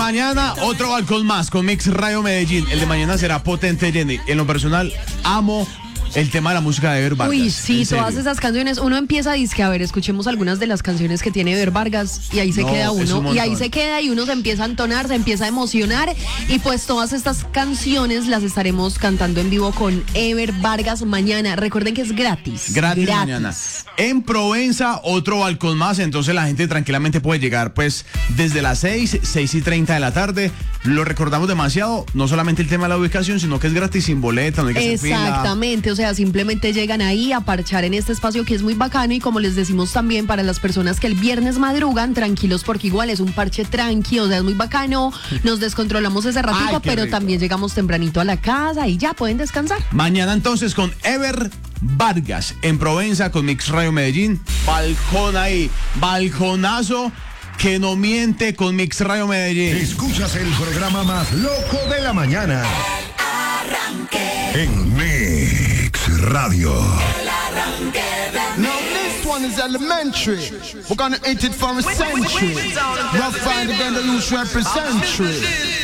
mañana, otro balcón más con Mix Radio Medellín. El de mañana será potente, Jenny. En lo personal, amo el tema de la música de Ever Vargas. Uy, sí, todas esas canciones. Uno empieza a decir, a ver, escuchemos algunas de las canciones que tiene Ever Vargas y ahí se queda uno. Y ahí se queda y uno se empieza a entonar, se empieza a emocionar. Y pues todas estas canciones las estaremos cantando en vivo con Ever Vargas mañana. Recuerden que es gratis. Gratis mañana. En Provenza, otro balcón más. Entonces la gente tranquilamente puede llegar pues desde las 6:30 de la tarde. Lo recordamos demasiado. No solamente el tema de la ubicación, sino que es gratis, sin boleta, no hay que hacer fila. Exactamente, o sea, simplemente llegan ahí a parchar en este espacio que es muy bacano y como les decimos también para las personas que el viernes madrugan, tranquilos porque igual es un parche tranqui, o sea, es muy bacano, nos descontrolamos ese ratito, pero rico. También llegamos tempranito a la casa y ya pueden descansar. Mañana entonces con Ever Vargas en Provenza con Mix Radio Medellín, balcón ahí, balconazo que no miente con Mix Radio Medellín. Escuchas el programa más loco de la mañana. En Mix Radio. Now this one is elementary. We're gonna hit it for a century. Rough find again the loose representary.